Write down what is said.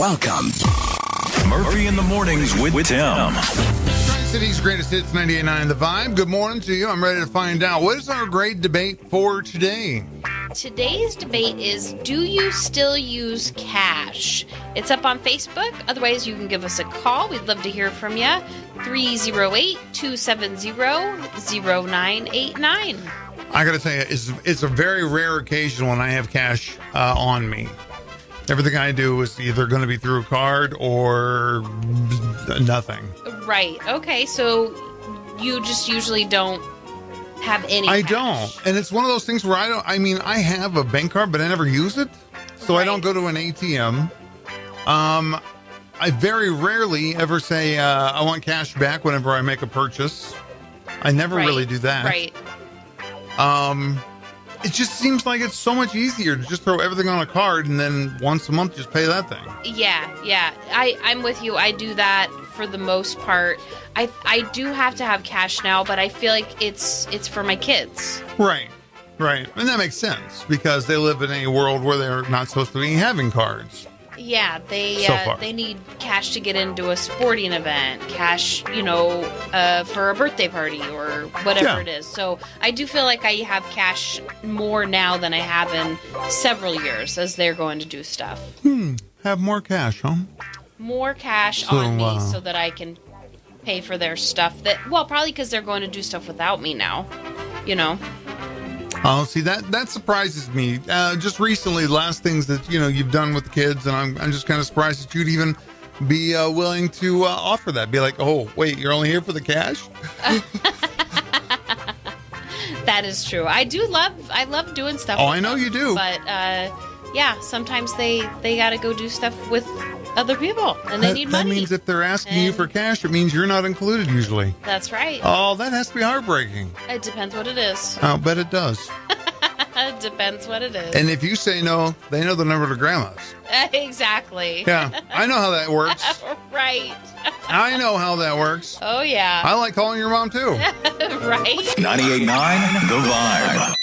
Welcome. Murphy in the Mornings with Tim. City's greatest hits, 98.9 The Vibe. Good morning to you. I'm ready to find out. What is our great debate for today? Today's debate is, do you still use cash? It's up on Facebook. Otherwise, you can give us a call. We'd love to hear from you. 308-270-0989. I got to tell you, it's a very rare occasion when I have cash on me. Everything I do is either going to be through a card or nothing. Right. Okay. So you just usually don't have any I cash. don't. And it's one of those things where I have a bank card, but I never use it. So I don't go to an ATM. I very rarely ever say I want cash back whenever I make a purchase. I never really do that. Right. It just seems like it's so much easier to just throw everything on a card and then once a month just pay that thing. Yeah. I'm with you. I do that for the most part. I do have to have cash now, but I feel like it's for my kids. Right. And that makes sense because they live in a world where they're not supposed to be having cards. Yeah, they need cash to get into a sporting event, cash, for a birthday party or whatever it is. So I do feel like I have cash more now than I have in several years as they're going to do stuff. Have more cash, huh? More cash on me so that I can pay for their stuff. Probably because they're going to do stuff without me now, Oh, see, that surprises me. Just recently, last things that, you've done with the kids, and I'm just kind of surprised that you'd even be willing to offer that. Be like, oh, wait, you're only here for the cash? That is true. I love doing stuff. Oh, I know you do. But, sometimes they got to go do stuff with other people, and they need money. That means if they're asking you for cash, it means you're not included usually. That's right. Oh, that has to be heartbreaking. It depends what it is. I'll bet it does. It depends what it is. And if you say no, they know the number to grandma's. Exactly. Yeah, I know how that works. Right. I know how that works. Oh, yeah. I like calling your mom, too. Right. 98.9 The Vibe.